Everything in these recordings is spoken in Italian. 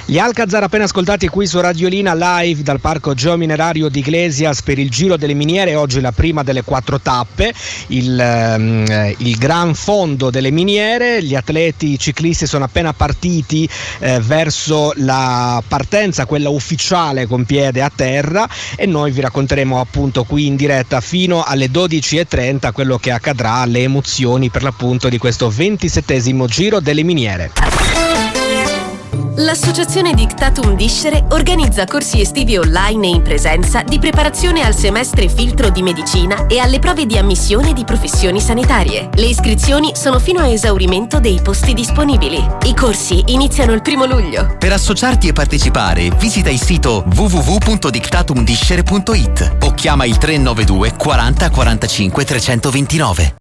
Gli Alcazar appena ascoltati qui su Radiolina live dal Parco Geominerario di Iglesias per il Giro delle Miniere. Oggi la prima delle 4 tappe, il Gran Fondo delle Miniere. Gli atleti ciclisti sono appena partiti verso la partenza, quella ufficiale con piede a terra, e noi vi racconteremo appunto qui in diretta fino alle 12:30 quello che accadrà, le emozioni per l'appunto di questo 27esimo Giro delle Miniere. L'Associazione Dictatum Discere organizza corsi estivi online e in presenza di preparazione al semestre filtro di medicina e alle prove di ammissione di professioni sanitarie. Le iscrizioni sono fino a esaurimento dei posti disponibili. I corsi iniziano il 1 luglio. Per associarti e partecipare, visita il sito www.dictatumdiscere.it o chiama il 392 40 45 329.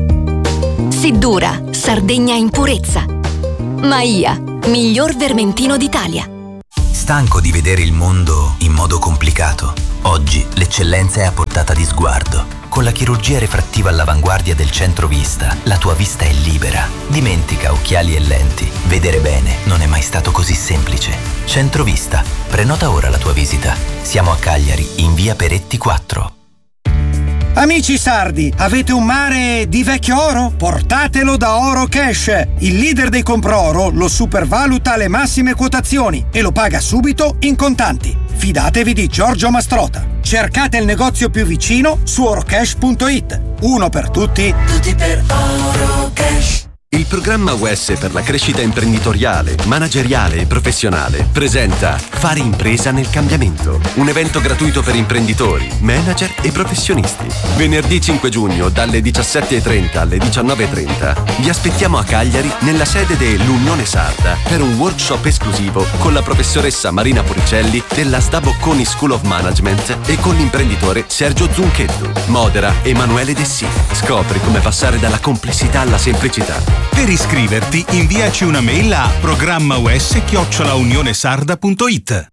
Seddura, Sardegna in purezza. Maia, miglior vermentino d'Italia. Stanco di vedere il mondo in modo complicato? Oggi l'eccellenza è a portata di sguardo. Con la chirurgia refrattiva all'avanguardia del Centrovista, la tua vista è libera. Dimentica occhiali e lenti. Vedere bene non è mai stato così semplice. Centrovista. Prenota ora la tua visita. Siamo a Cagliari, in via Peretti 4. Amici sardi, avete un mare di vecchio oro? Portatelo da Oro Cash. Il leader dei compro-oro lo supervaluta alle massime quotazioni e lo paga subito in contanti. Fidatevi di Giorgio Mastrota. Cercate il negozio più vicino su orocash.it. Uno per tutti, tutti per Oro Cash. Il programma UES per la crescita imprenditoriale, manageriale e professionale presenta Fare impresa nel cambiamento, un evento gratuito per imprenditori, manager e professionisti. Venerdì 5 giugno dalle 17:30 alle 19:30 vi aspettiamo a Cagliari nella sede dell'Unione Sarda per un workshop esclusivo con la professoressa Marina Puricelli della SDA Bocconi School of Management e con l'imprenditore Sergio Zunchetto. Modera Emanuele Dessì. Scopri come passare dalla complessità alla semplicità. Per iscriverti, inviaci una mail a programmaus@unionesarda.it.